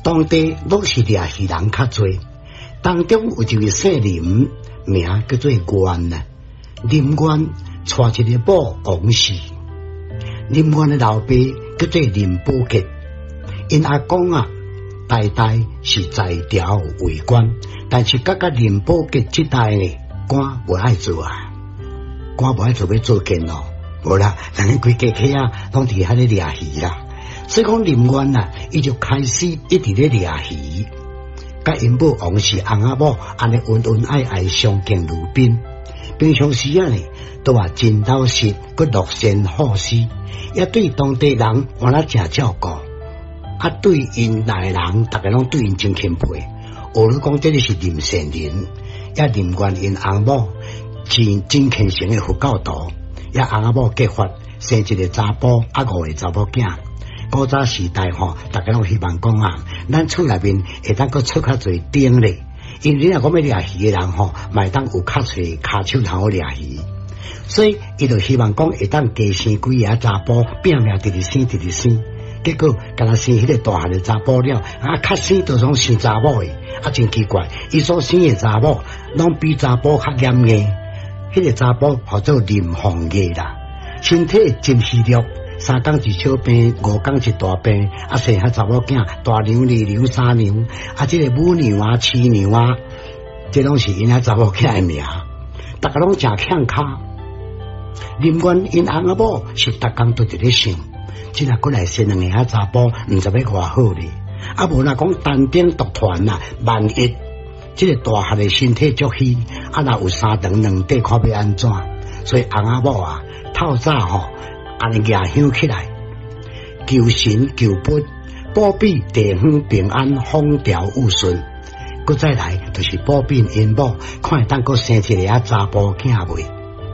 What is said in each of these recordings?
当地都是掠鱼人较多，当中有一位姓林，名叫做元啊。林元娶一个某王氏，林元的老爸叫做林宝杰，因阿公啊代代是在朝为官，但是甲林宝杰这代呢，官无爱做啊，官无爱做要做奸咯，无啦，人家规家客啊，拢伫遐咧掠鱼啦。所以讲林元啊，伊就开始一直咧掠鱼，甲因母王氏翁仔某安尼恩恩爱爱相敬如宾。平常时啊呢，都话真老实，佮乐善好施，也对当地人换了真照顾。啊，对因内人，大家拢对因真钦佩。学你讲，这里是林善人，也林元因翁某真虔诚的佛教徒，也翁仔某结婚生一个查甫，啊5个查某囝。古早时代吼，大家拢希望讲啊，咱厝内面会当佮出较侪丁咧。因为若讲要掠鱼的人吼，咪当有较侪骹手通好掠鱼，所以伊就希望讲会当加生几个查甫，拼命直直生。结果敢若生迄个大汉的查甫了，啊，较生都拢生查某的，啊，真奇怪，伊所生的查某拢比查甫较严硬。迄个查甫叫做林凤月啦，身体真虚弱。3工一小病，5工一大病，啊生遐查某囝，大娘、二娘、三娘，啊这个母娘啊、妻娘啊，这拢是因遐查某囝的名，大家拢真欠卡。林元因翁仔某是逐工都伫咧想，即若过来生2个遐查甫，毋知要偌好咧。啊无若讲单丁独团啊，万一即个大汉的身体足虚，啊若有3长2短，看要安怎？所以翁仔某啊，透早吼。安尼举香起来，求神求佛，保庇地方平安，风调雨顺。搁再来就是保庇因某，看会当搁生一个查甫囝未？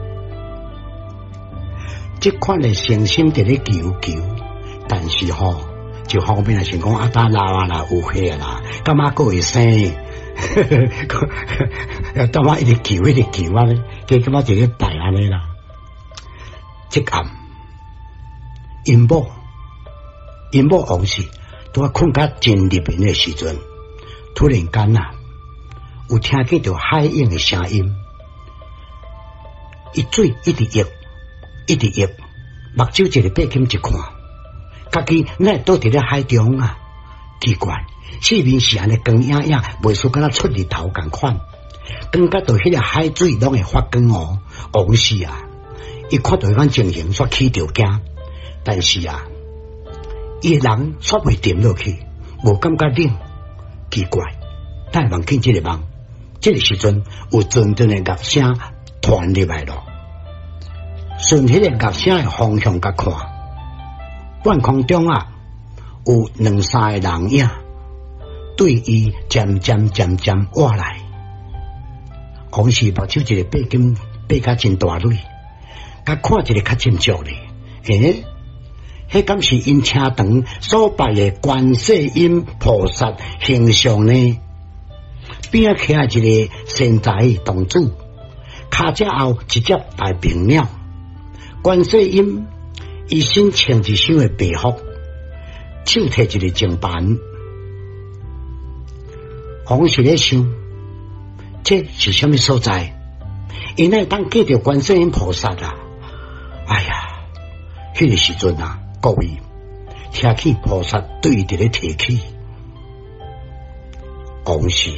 这款的诚心伫咧求，但是吼，就方面来想讲当老啊啦，有岁啊啦，干嘛搁会生？干嘛一直求啊咧？这干嘛一直摆安尼啦？这暗。因某王氏拄困甲真入眠的时阵，突然间啊，有听见到海涌的声音，伊水一直溢，目睭一个爬起一看，家己哪倒伫咧海中啊？奇怪，四面是安尼光影影，袂输敢若出日头共款，光甲到迄个海水拢会发光哦。王氏啊，伊看到迄款情形，煞起着惊。但是啊，伊个人煞袂沉落去，无感觉冷，奇怪。但望见这个梦，这个时阵有阵阵的乐声传入来咯。顺迄个乐声的方向甲看，半空中啊有2、3个人影，对伊渐渐挖来。王氏目睭一个爬甲真大蕊，甲看一个较清楚咧，迄敢是因车堂所拜的观世音菩萨形象呢？边徛一个善财童子，骹只后一只大平鸟。观世音伊身穿一身的白服，手摕一个净盘。王氏咧想，这是什么所在？因会当见到观世音菩萨啊！哎呀，迄个时阵啊！各位，听见菩萨对伊伫咧提起，王氏，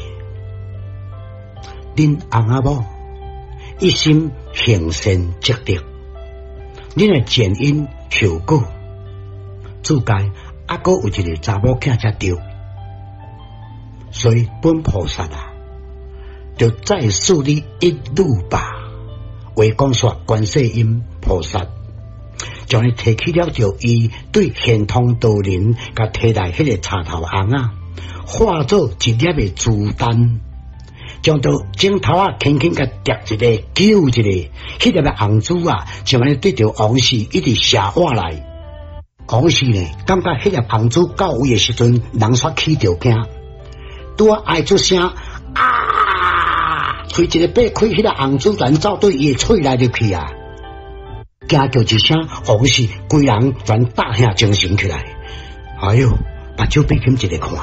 恁翁仔某一心行善积德，恁的前因后果，自该还阁有一个查某囝才对，所以本菩萨啊，就再树立一路吧，为讲说观世音菩萨。将伊提起了，就伊对现通道人，甲摕来迄个插头红啊，化作一粒的珠丹，将到镜头啊轻轻甲叠一个，揪一个，迄粒的红珠啊，就安尼对着王氏一直射下来。王氏呢，感觉迄粒红珠到位的时阵，人煞起着惊，拄啊嗌出声啊，喙一个掰开，迄粒红珠然走对伊的喙内入去啊。惊叫一声，王氏规人全大下精神起来。哎哟，目睭闭起一个看。